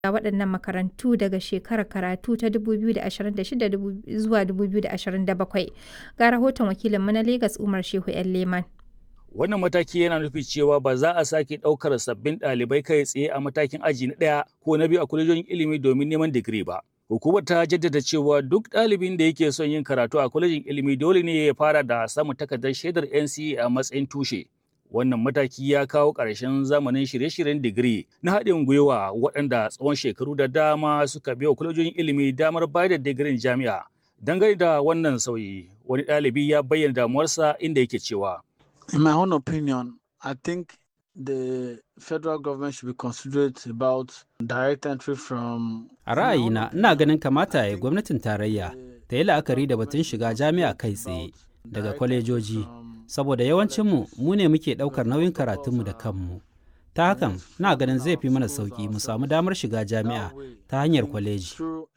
waɗannan makarantu daga shekarar karatu ta 2026 zuwa 2027. Ga rahoton wakilinmu na Legas Umar Shehu Leman. Wannan mataki yana nufi cewa ba za a sake ɗaukar sabbin ɗalibai kai tsaye a matakin aji na ɗaya ko na biyu a kwalejojin ilimi domin neman digiri ba. Hukumar ta jaddada cewa duk ɗalibin da yake son yin karatu a kwalejin ilimi dole ne ya fara da samun takardar shaidar NCE a matsayin tushe. Wannan mataki ya kawo ƙarshen zamanin shirye-shiryen digiri na haɗin gwiwa waɗanda tsawon shekaru da dama suka biya kwalejojin ilimi damar bayar da digirin jami'a. Dangane da wannan sauyi, wani ɗalibi ya bayyana damuwarsa inda yake cewa. In my own opinion, I think the federal government should be considerate about direct entry from... A ra'ayina, ina ganin kamata ya gwamnatin tarayya ta yi la'akari da batun shiga jami'a kai tsaye daga kwalejoji, saboda yawancinmu mu ne muke ɗaukar nauyin karatunmu da kanmu. Ta hakan, ina ganin zai fi mana sauƙi mu samu damar shiga jami'a ta hanyar kwaleji.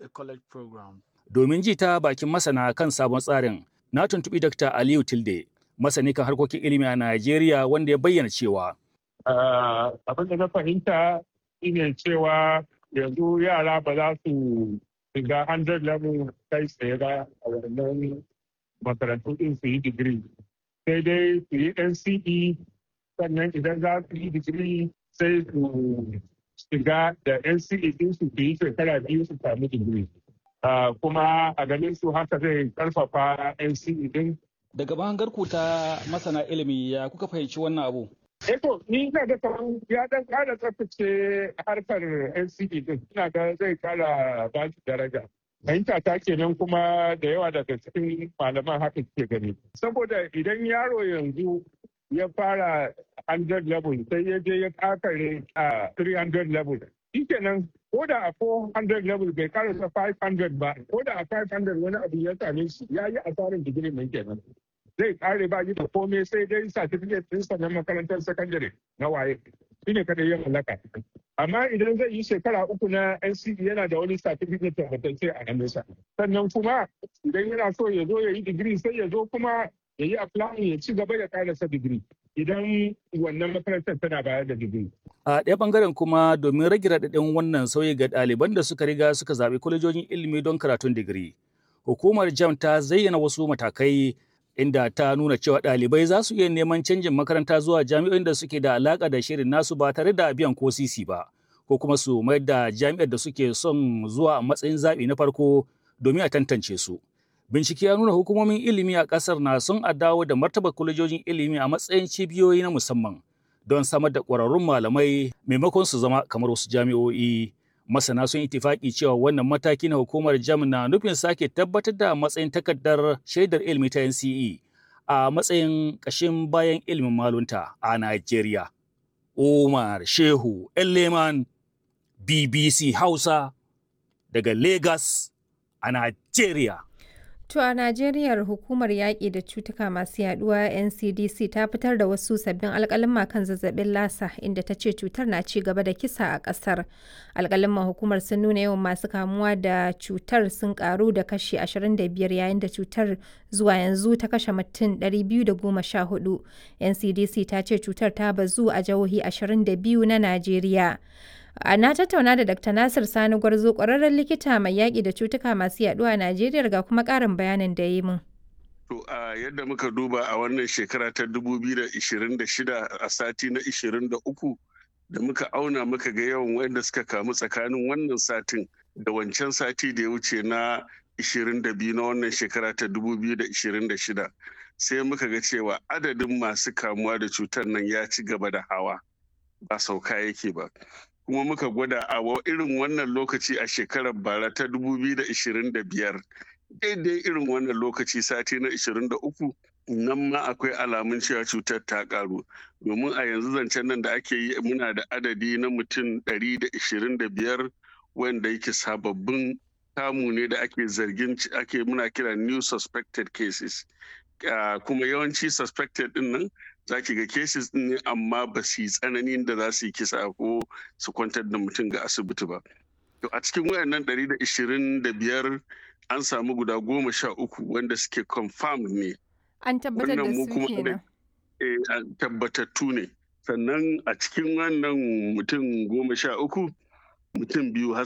Domin ji ta bakin masana kan sabon tsarin, na tuntuɓi Dr. Aliyu Tilde, masani kan harkokin ilimi a Najeriya wanda ya bayyana cewa. Abin da na fahimta shine cewa yanzu yara ba za su shiga 100 level kai tsaye ba a wannan makarantu din su yi digiri. Sai dai su yi NCE sannan idan za su yi digiri sai su shiga da NCE din su yi shekara 2 su sami digiri. Kuma a ganin su haka zai karfafa NCE din. Daga bangarku ta masana ilimi ya kuka fahimci wannan abu? Eto, ni ina ga kamar ya dan kara tsaftace harkar NCE din. Ina ga zai kara ba shi daraja. Fahimta ta kenan kuma da yawa daga cikin malaman haka ke gani. Saboda idan yaro yanzu ya fara 100 level sai ya je ya kakare a 300 level. Shi kenan ko da a 400 level bai karasa 500 ba, ko da a 500 wani abu ya same shi ya yi asarin digiri mai kenan. Zai kare ba yi da komai sai dai certificate ɗinsa na makarantar sakandare na waye. Shi ne kada ya mallaka. Amma idan zai yi shekara 3 na NCE yana da wani certificate tabbatacce a hannunsa. Sannan kuma idan yana so ya zo ya yi digiri sai ya zo kuma ya yi applying ya ci gaba ya karasa digiri. Idan wannan makarantar tana bayar da digiri. A ɗaya ɓangaren kuma domin rage raɗaɗin wannan sauyi ga ɗaliban da suka riga suka zaɓi kwalejojin ilimi don karatun digiri. Hukumar JAMB ta zayyana wasu matakai inda ta nuna cewa ɗalibai za su iya neman canjin makaranta zuwa jami'o'in da suke da alaƙa da shirin nasu ba tare da biyan ko sisi ba, ko kuma su mayar da jami'ar da suke son zuwa a matsayin zaɓi na farko domin a tantance su. Bincike ya nuna hukumomin ilimi a ƙasar na son a dawo da martaba kwalejojin ilimi a matsayin cibiyoyi na musamman don samar da ƙwararrun malamai maimakon su zama kamar wasu jami'o'i. Masana sun itifaki cewa wannan mataki na hukumar JAMB na nufin sake tabbatar da matsayin takardar shaidar ilimi ta NCE a matsayin ƙashin bayan ilimin malunta a Najeriya. Umar Shehu Leman, BBC Hausa daga Lagos a Najeriya. To a Najeriya hukumar yaƙi da cutuka masu yaduwa NCDC ta fitar da wasu sabbin alƙaluma kan zazzabin lasa inda ta ce cutar na ci gaba da kisa a ƙasar. Alƙaluman hukumar sun nuna yawan masu kamuwa da cutar sun ƙaru da kashi 25 yayin da cutar zuwa yanzu ta kashe mutum 214. NCDC ta ce cutar ta bazu a jihohi 22 na Najeriya. Na tattauna da Dr. Nasir Sani Gwarzo, ƙwararren likita mai yaƙi da cutuka masu yaɗuwa a Najeriya ga kuma ƙarin bayanin da ya yi min. To a yadda muka duba a wannan shekara ta 2026 a sati na 23 da muka auna muka ga yawan wanda suka kamu tsakanin wannan satin da wancan sati da ya wuce na 22 na wannan shekara ta 2026 sai muka ga cewa adadin masu kamuwa da cutar nan ya ci gaba da hawa ba sauka yake ba. Kuma muka gwada a irin wannan lokaci a shekarar bara ta 2025 daidai irin wannan lokaci sati na 23 nan ma akwai alamun cewa cutar ta karu domin a yanzu zancen nan da ake yi muna da adadi na mutum 125 wanda yake sababbin kamu ne da ake zargin muna kira new suspected cases kuma yawanci suspected din nan za ki ga cases din ne amma ba su yi tsananin da za su yi kisa ko su kwantar da mutum ga asibiti ba. To a cikin wayannan 125 an samu guda 13 wanda suke confirmed ne. An tabbatar da su kenan. Tabbatattu ne. Sannan a cikin wannan mutum 13 mutum biyu har